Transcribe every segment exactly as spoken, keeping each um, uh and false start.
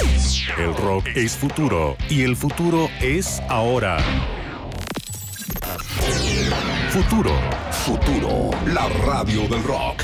El rock es futuro y el futuro es ahora. Futuro. Futuro, la radio del rock.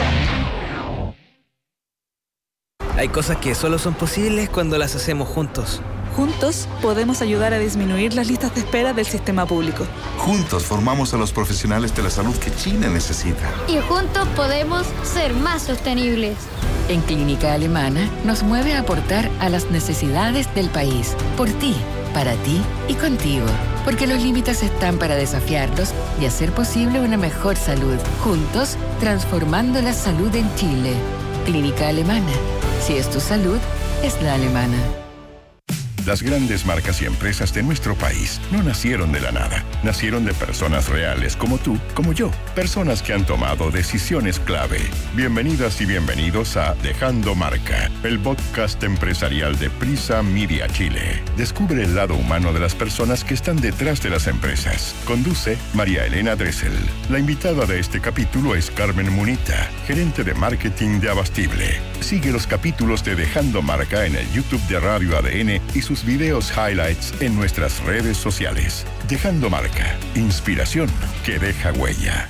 Hay cosas que solo son posibles cuando las hacemos juntos. Juntos podemos ayudar a disminuir las listas de espera del sistema público. Juntos formamos a los profesionales de la salud que Chile necesita. Y juntos podemos ser más sostenibles. En Clínica Alemana nos mueve a aportar a las necesidades del país. Por ti, para ti y contigo. Porque los límites están para desafiarlos y hacer posible una mejor salud. Juntos, transformando la salud en Chile. Clínica Alemana. Si es tu salud, es la alemana. Las grandes marcas y empresas de nuestro país no nacieron de la nada. Nacieron de personas reales como tú, como yo. Personas que han tomado decisiones clave. Bienvenidas y bienvenidos a Dejando Marca, el podcast empresarial de Prisa Media Chile. Descubre el lado humano de las personas que están detrás de las empresas. Conduce María Elena Dressel. La invitada de este capítulo es Carmen Munita, gerente de marketing de Abastible. Sigue los capítulos de Dejando Marca en el YouTube de Radio A D N y sus videos highlights en nuestras redes sociales. Dejando Marca, inspiración que deja huella.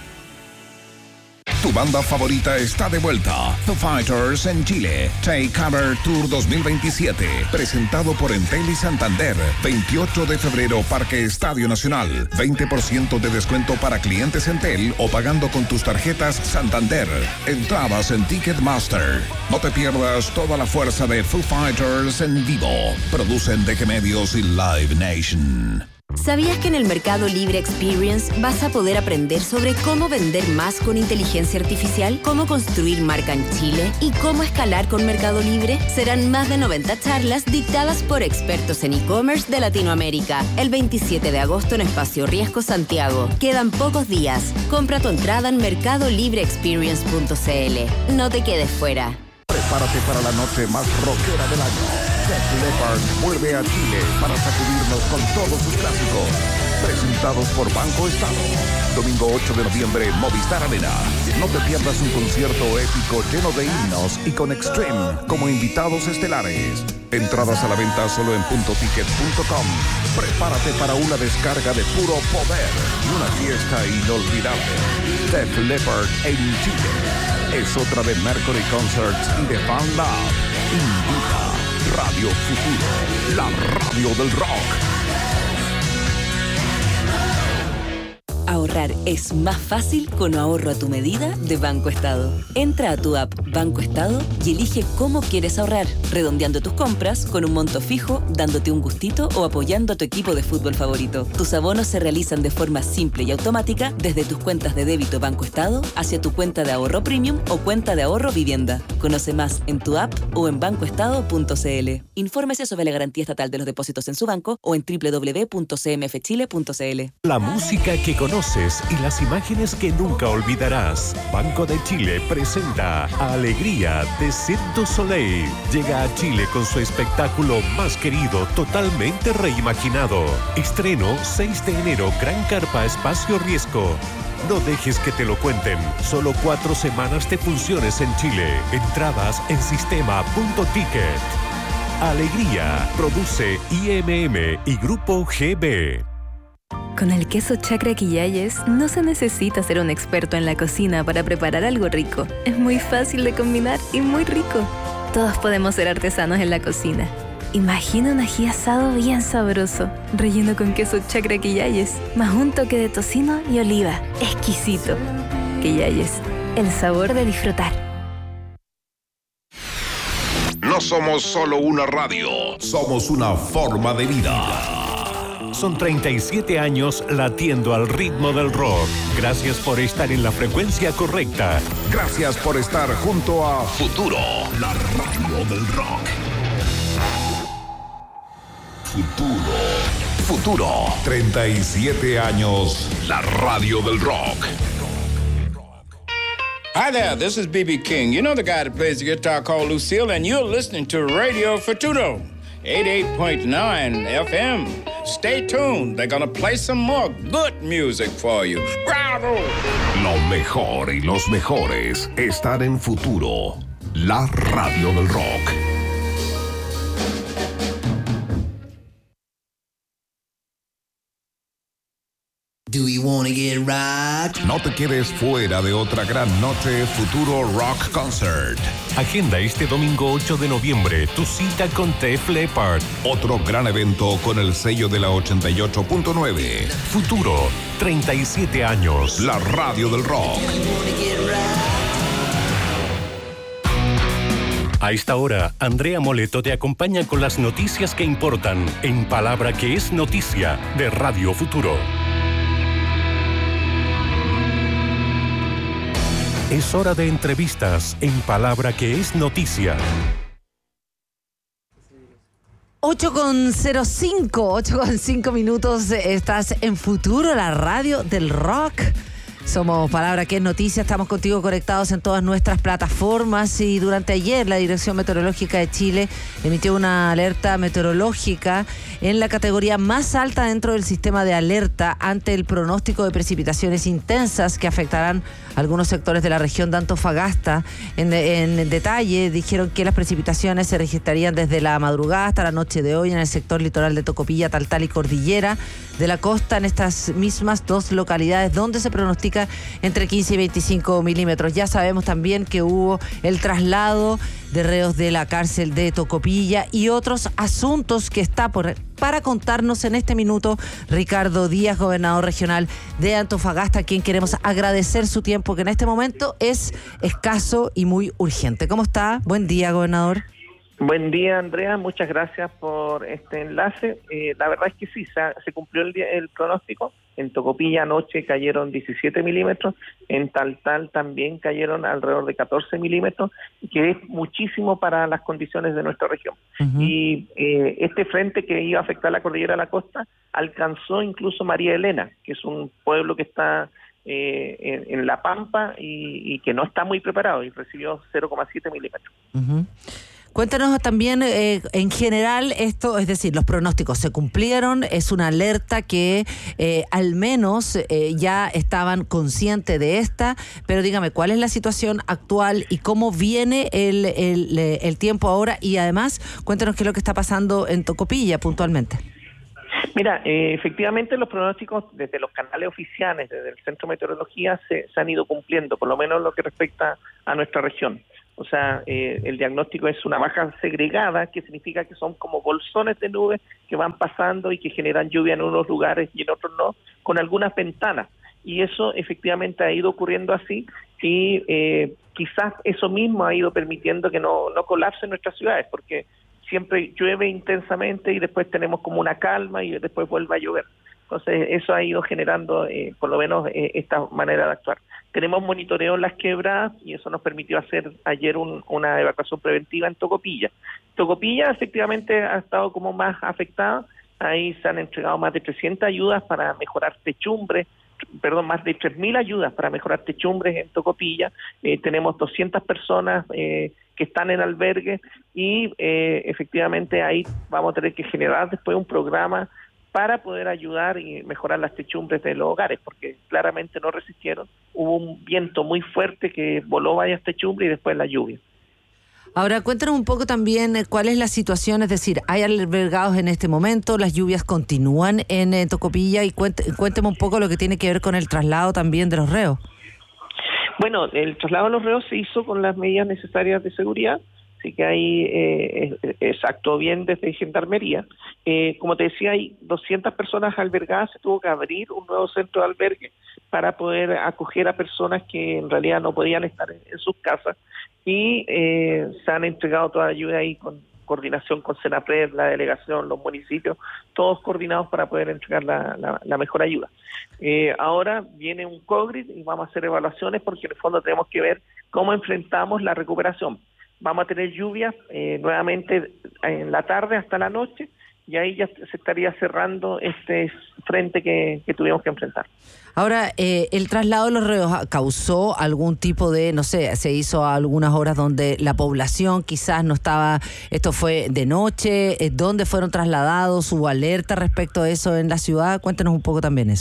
Tu banda favorita está de vuelta. Foo Fighters en Chile. Take Cover Tour dos mil veintisiete. Presentado por Entel y Santander. veintiocho de febrero, Parque Estadio Nacional. veinte por ciento de descuento para clientes Entel o pagando con tus tarjetas Santander. Entradas en Ticketmaster. No te pierdas toda la fuerza de Foo Fighters en vivo. Producen D G Medios y Live Nation. ¿Sabías que en el Mercado Libre Experience vas a poder aprender sobre cómo vender más con inteligencia artificial, cómo construir marca en Chile y cómo escalar con Mercado Libre? Serán más de noventa charlas dictadas por expertos en e-commerce de Latinoamérica. El veintisiete de agosto en Espacio Riesgo, Santiago. Quedan pocos días. Compra tu entrada en mercado libre experience punto c l. No te quedes fuera. Prepárate para la noche más rockera del año. Def Leppard vuelve a Chile para sacudirnos con todos sus clásicos. Presentados por Banco Estado. Domingo ocho de noviembre, Movistar Arena. No te pierdas un concierto épico lleno de himnos y con Extreme como invitados estelares. Entradas a la venta solo en punto ticket punto com. Prepárate para una descarga de puro poder y una fiesta inolvidable. Def Leppard en Chile. Es otra de Mercury Concerts y de Fan Lab. Invita Radio Futuro, la radio del rock. Ahorrar es más fácil con ahorro a tu medida de Banco Estado. Entra a tu app Banco Estado y elige cómo quieres ahorrar, redondeando tus compras con un monto fijo, dándote un gustito o apoyando a tu equipo de fútbol favorito. Tus abonos se realizan de forma simple y automática desde tus cuentas de débito Banco Estado hacia tu cuenta de ahorro premium o cuenta de ahorro vivienda. Conoce más en tu app o en banco estado punto c l. Infórmese sobre la garantía estatal de los depósitos en su banco o en doble u doble u doble u punto c m f chile punto c l. La música que conoces y las imágenes que nunca olvidarás. Banco de Chile presenta Alegría de Cirque du Soleil. Llega a Chile con su espectáculo más querido, totalmente reimaginado. Estreno seis de enero, Gran Carpa Espacio Riesgo. No dejes que te lo cuenten. Solo cuatro semanas de funciones en Chile. Entradas en sistema punto ticket. Alegría. Produce I M M y Grupo G B. Con el queso Chacra Quillayes no se necesita ser un experto en la cocina para preparar algo rico. Es muy fácil de combinar y muy rico. Todos podemos ser artesanos en la cocina. Imagina un ají asado bien sabroso, relleno con queso Chacra Quillayes, más un toque de tocino y oliva. Exquisito. Quillayes, el sabor de disfrutar. No somos solo una radio, somos una forma de vida. Son treinta y siete años latiendo al ritmo del rock. Gracias por estar en la frecuencia correcta. Gracias por estar junto a Futuro, la radio del rock. Futuro. Futuro. treinta y siete años, la radio del rock. Hi there, this is B B King. You know the guy that plays the guitar called Lucille, and you're listening to Radio Futuro, eighty-eight point nine F M. Stay tuned. They're gonna play some more good music for you. ¡Bravo! Lo mejor y los mejores están en Futuro, la radio del rock. rock. No te quedes fuera de otra gran noche Futuro Rock Concert. Agenda este domingo ocho de noviembre tu cita con Def Leppard. Otro gran evento con el sello de la ochenta y ocho punto nueve. Futuro, treinta y siete años. La radio del rock. A esta hora, Andrea Moleto te acompaña con las noticias que importan en Palabra que es Noticia de Radio Futuro. Es hora de entrevistas en Palabra que es Noticia. ocho con cero cinco, ocho con cinco minutos, estás en Futuro, la radio del rock. Somos Palabra que es Noticia, estamos contigo conectados en todas nuestras plataformas y durante ayer la Dirección Meteorológica de Chile emitió una alerta meteorológica en la categoría más alta dentro del sistema de alerta ante el pronóstico de precipitaciones intensas que afectarán algunos sectores de la región de Antofagasta. En, en detalle dijeron que las precipitaciones se registrarían desde la madrugada hasta la noche de hoy en el sector litoral de Tocopilla, Taltal y Cordillera de la Costa, en estas mismas dos localidades donde se pronostica entre quince y veinticinco milímetros. Ya sabemos también que hubo el traslado de reos de la cárcel de Tocopilla y otros asuntos que está por para contarnos en este minuto Ricardo Díaz, gobernador regional de Antofagasta, a quien queremos agradecer su tiempo, que en este momento es escaso y muy urgente. ¿Cómo está? Buen día, gobernador. Buen día, Andrea, muchas gracias por este enlace. Eh, la verdad es que sí, se, se cumplió el, día, el pronóstico. En Tocopilla anoche cayeron diecisiete milímetros, en Taltal también cayeron alrededor de catorce milímetros, que es muchísimo para las condiciones de nuestra región. Uh-huh. Y eh, este frente que iba a afectar la cordillera de la costa alcanzó incluso María Elena, que es un pueblo que está eh, en, en La Pampa y, y que no está muy preparado, y recibió cero coma siete milímetros. Uh-huh. Cuéntanos también, eh, en general, esto, es decir, los pronósticos se cumplieron, es una alerta que eh, al menos eh, ya estaban conscientes de esta, pero dígame, ¿cuál es la situación actual y cómo viene el, el, el tiempo ahora? Y además, cuéntanos qué es lo que está pasando en Tocopilla puntualmente. Mira, eh, efectivamente los pronósticos desde los canales oficiales, desde el Centro de Meteorología, se, se han ido cumpliendo, por lo menos en lo que respecta a nuestra región. O sea, eh, el diagnóstico es una baja segregada, que significa que son como bolsones de nubes que van pasando y que generan lluvia en unos lugares y en otros no, con algunas ventanas. Y eso efectivamente ha ido ocurriendo así y eh, quizás eso mismo ha ido permitiendo que no, no colapsen nuestras ciudades, porque siempre llueve intensamente y después tenemos como una calma y después vuelve a llover. Entonces eso ha ido generando eh, por lo menos eh, esta manera de actuar. Tenemos monitoreo en las quebradas y eso nos permitió hacer ayer un, una evacuación preventiva en Tocopilla. Tocopilla efectivamente ha estado como más afectada. Ahí se han entregado más de trescientas ayudas para mejorar techumbres, perdón, más de tres mil ayudas para mejorar techumbres en Tocopilla. Eh, tenemos doscientas personas eh, que están en albergue y eh, efectivamente ahí vamos a tener que generar después un programa para poder ayudar y mejorar las techumbres de los hogares, porque claramente no resistieron. Hubo un viento muy fuerte que voló varias techumbres y después la lluvia. Ahora, cuéntanos un poco también cuál es la situación, es decir, ¿hay albergados en este momento? ¿Las lluvias continúan en eh, Tocopilla? Y cuént, cuénteme un poco lo que tiene que ver con el traslado también de los reos. Bueno, el traslado de los reos se hizo con las medidas necesarias de seguridad, así que ahí eh, se actuó bien desde Gendarmería. Eh, como te decía, hay doscientas personas albergadas, se tuvo que abrir un nuevo centro de albergue para poder acoger a personas que en realidad no podían estar en, en sus casas y eh, se han entregado toda la ayuda ahí con coordinación con Senapred, la delegación, los municipios, todos coordinados para poder entregar la, la, la mejor ayuda. Eh, ahora viene un COVID y vamos a hacer evaluaciones porque en el fondo tenemos que ver cómo enfrentamos la recuperación. Vamos a tener lluvias eh, nuevamente en la tarde hasta la noche y ahí ya se estaría cerrando este frente que, que tuvimos que enfrentar. Ahora, eh, ¿el traslado de los reos causó algún tipo de, no sé, se hizo a algunas horas donde la población quizás no estaba, esto fue de noche, eh, ¿dónde fueron trasladados? ¿Hubo alerta respecto a eso en la ciudad? Cuéntanos un poco también eso.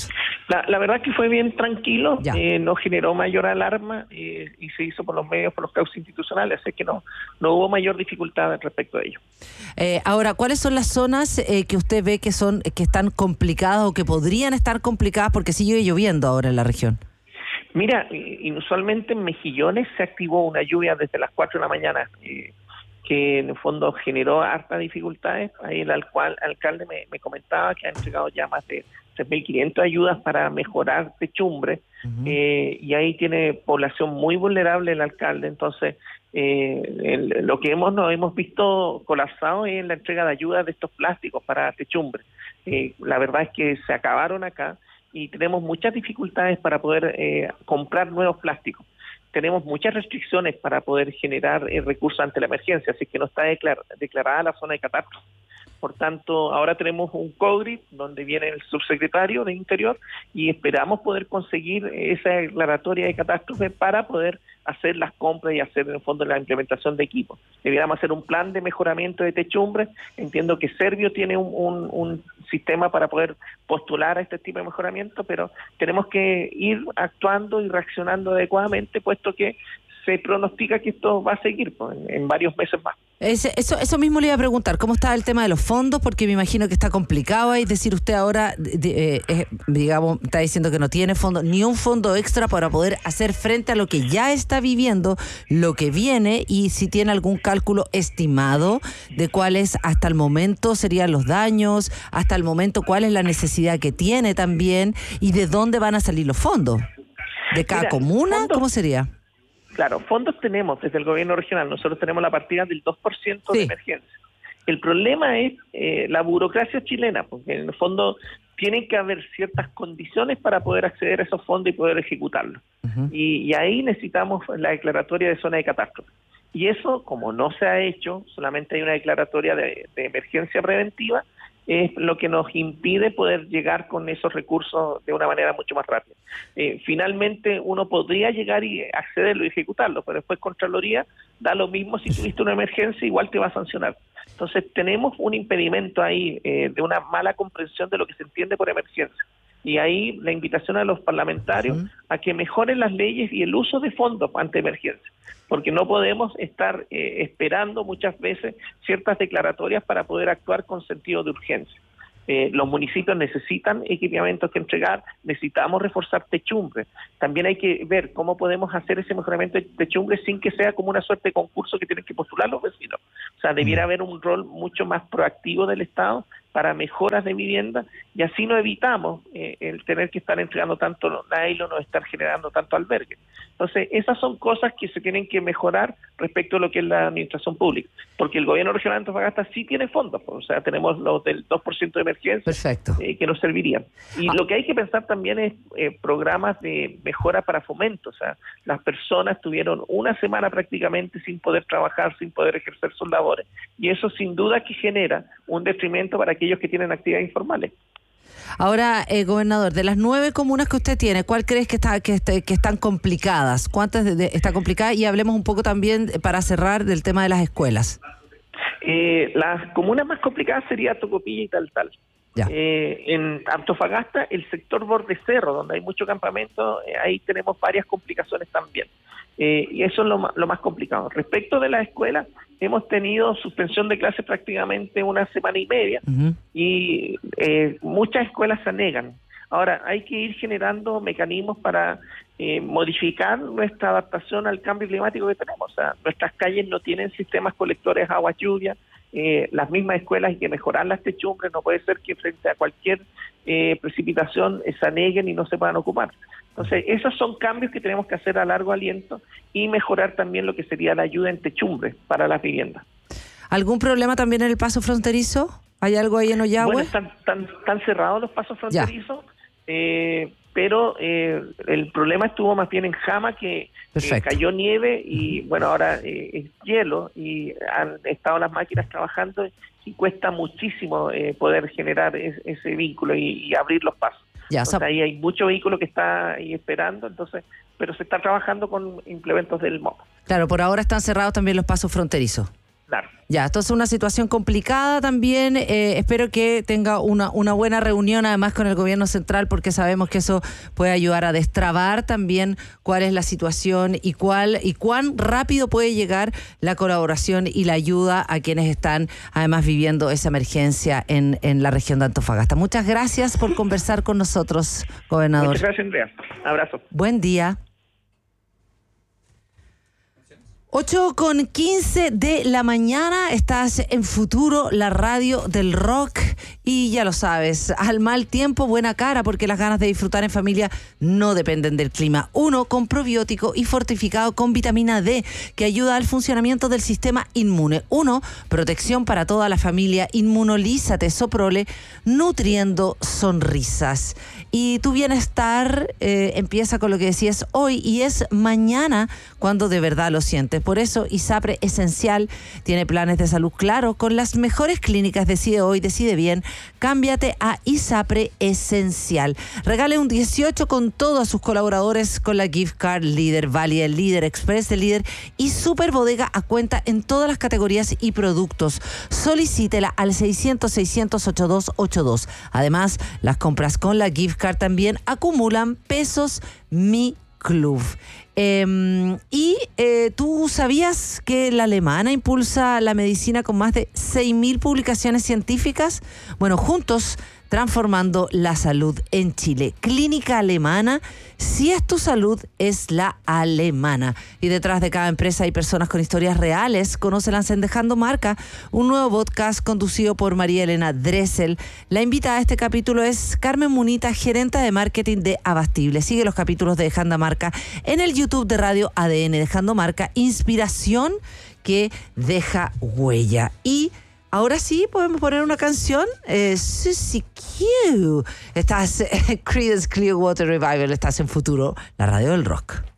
La, la verdad que fue bien tranquilo, eh, no generó mayor alarma eh, y se hizo por los medios, por los cauces institucionales, así que no, no hubo mayor dificultad respecto a ello. Eh, ahora, ¿cuáles son las zonas eh, que usted ve que son que están complicadas o que podrían estar complicadas porque sigue lloviendo ahora en la región? Mira, inusualmente en Mejillones se activó una lluvia desde las cuatro de la mañana, eh, que en el fondo generó hartas dificultades. Ahí el alcual, alcalde me, me comentaba que han entregado ya más de tres mil quinientas ayudas para mejorar techumbre, uh-huh. eh, y ahí tiene población muy vulnerable el alcalde. Entonces, eh, el, lo que hemos nos hemos visto colapsado es la entrega de ayudas de estos plásticos para techumbre. Eh, la verdad es que se acabaron acá y tenemos muchas dificultades para poder eh, comprar nuevos plásticos. Tenemos muchas restricciones para poder generar eh, recursos ante la emergencia, así que no está declar- declarada la zona de catástrofe. Por tanto, ahora tenemos un COGRI donde viene el subsecretario de Interior y esperamos poder conseguir esa declaratoria de catástrofe para poder hacer las compras y hacer en el fondo la implementación de equipos. Debiéramos hacer un plan de mejoramiento de techumbre. Entiendo que Servio tiene un, un, un sistema para poder postular a este tipo de mejoramiento, pero tenemos que ir actuando y reaccionando adecuadamente, puesto que se pronostica que esto va a seguir pues, en, en varios meses más. Ese, eso, eso mismo le iba a preguntar, ¿cómo está el tema de los fondos? Porque me imagino que está complicado, es decir, usted ahora, de, eh, digamos, está diciendo que no tiene fondo, ni un fondo extra para poder hacer frente a lo que ya está viviendo, lo que viene, y si tiene algún cálculo estimado de cuáles hasta el momento serían los daños, hasta el momento cuál es la necesidad que tiene también, y de dónde van a salir los fondos. ¿De cada Mira, comuna? Fondos, ¿cómo sería? Claro, fondos tenemos desde el gobierno regional. Nosotros tenemos la partida del dos por ciento sí. de emergencia. El problema es eh, la burocracia chilena, porque en el fondo tienen que haber ciertas condiciones para poder acceder a esos fondos y poder ejecutarlos. Uh-huh. Y, y ahí necesitamos la declaratoria de zona de catástrofe. Y eso, como no se ha hecho, solamente hay una declaratoria de, de emergencia preventiva, es lo que nos impide poder llegar con esos recursos de una manera mucho más rápida. Eh, finalmente uno podría llegar y accederlo y ejecutarlo, pero después Contraloría da lo mismo si tuviste una emergencia, igual te va a sancionar. Entonces tenemos un impedimento ahí eh, de una mala comprensión de lo que se entiende por emergencia. Y ahí la invitación a los parlamentarios uh-huh. a que mejoren las leyes y el uso de fondos ante emergencia, porque no podemos estar eh, esperando muchas veces ciertas declaratorias para poder actuar con sentido de urgencia. Eh, los municipios necesitan equipamientos que entregar, necesitamos reforzar techumbre. También hay que ver cómo podemos hacer ese mejoramiento de techumbre sin que sea como una suerte de concurso que tienen que postular los vecinos. O sea, debiera haber un rol mucho más proactivo del Estado para mejoras de vivienda, y así no evitamos eh, el tener que estar entregando tanto nylon o estar generando tanto albergue. Entonces, esas son cosas que se tienen que mejorar respecto a lo que es la administración pública, porque el gobierno regional de Antofagasta sí tiene fondos, pues, o sea, tenemos los del dos por ciento de emergencia. Perfecto. Eh, que nos servirían. Y ah. lo que hay que pensar también es eh, programas de mejora para fomento, o sea, las personas tuvieron una semana prácticamente sin poder trabajar, sin poder ejercer sus labores, y eso sin duda que genera un detrimento para aquellos que tienen actividades informales. Ahora, eh, gobernador, de las nueve comunas que usted tiene, ¿cuál crees que está que, este, que están complicadas? ¿Cuántas de, de, está complicada? Y hablemos un poco también, para cerrar, del tema de las escuelas. Eh, las comunas más complicadas sería Tocopilla y Taltal. Eh, en Antofagasta, el sector Borde Cerro, donde hay mucho campamento, eh, ahí tenemos varias complicaciones también. Eh, y eso es lo, lo más complicado. Respecto de las escuelas, hemos tenido suspensión de clases prácticamente una semana y media, uh-huh. y eh, muchas escuelas se negan. Ahora, hay que ir generando mecanismos para eh, modificar nuestra adaptación al cambio climático que tenemos. O sea, nuestras calles no tienen sistemas colectores de agua lluvia, eh, las mismas escuelas hay que mejorar las techumbres, no puede ser que frente a cualquier eh, precipitación eh, se aneguen y no se puedan ocupar. Entonces, esos son cambios que tenemos que hacer a largo aliento y mejorar también lo que sería la ayuda en techumbre para las viviendas. ¿Algún problema también en el paso fronterizo? ¿Hay algo ahí en Ollagüe? Bueno, están, están, están cerrados los pasos fronterizos, eh, pero eh, el problema estuvo más bien en Jama, que eh, cayó nieve y bueno, ahora eh, es hielo y han estado las máquinas trabajando y cuesta muchísimo eh, poder generar es, ese vínculo y, y abrir los pasos. Ya, entonces, o sea, ahí hay mucho vehículo que está ahí esperando, entonces, pero se está trabajando con implementos del M O P. Claro, por ahora están cerrados también los pasos fronterizos. Claro. Ya, esto es una situación complicada también. Eh, espero que tenga una, una buena reunión además con el gobierno central, porque sabemos que eso puede ayudar a destrabar también cuál es la situación y cuál y cuán rápido puede llegar la colaboración y la ayuda a quienes están además viviendo esa emergencia en, en la región de Antofagasta. Muchas gracias por conversar con nosotros, gobernador. Muchas gracias, Andrea. Abrazo. Buen día. ocho con quince de la mañana, estás en Futuro, la radio del rock, y ya lo sabes, al mal tiempo, buena cara, porque las ganas de disfrutar en familia no dependen del clima. Uno con probiótico y fortificado con vitamina D, que ayuda al funcionamiento del sistema inmune. Uno, protección para toda la familia. Inmunolízate, Soprole, nutriendo sonrisas. Y tu bienestar eh, empieza con lo que decías hoy y es mañana cuando de verdad lo sientes. Por eso ISAPRE Esencial tiene planes de salud claro con las mejores clínicas. Decide hoy, decide bien. Cámbiate a ISAPRE Esencial. Regale un dieciocho con todos sus colaboradores con la Gift Card Líder, Valle Líder, Express de Líder y Super Bodega a cuenta en todas las categorías y productos. Solicítela al seiscientos, seiscientos, ochenta y dos ochenta y dos. Además, las compras con la Gift Card también acumulan pesos Mi Club. Eh, y eh, ¿tú sabías que la alemana impulsa la medicina con más de seis mil publicaciones científicas? Bueno, juntos transformando la salud en Chile. Clínica Alemana, si es tu salud, es la alemana. Y detrás de cada empresa hay personas con historias reales. Conócelas en Dejando Marca, un nuevo podcast conducido por María Elena Dressel. La invitada a este capítulo es Carmen Munita, gerente de marketing de Abastible. Sigue los capítulos de Dejando Marca en el YouTube de Radio A D N. Dejando Marca, inspiración que deja huella. Y ahora sí, podemos poner una canción. Eh, Susie Q. Estás en Creedence Clearwater Revival, estás en Futuro, la radio del rock.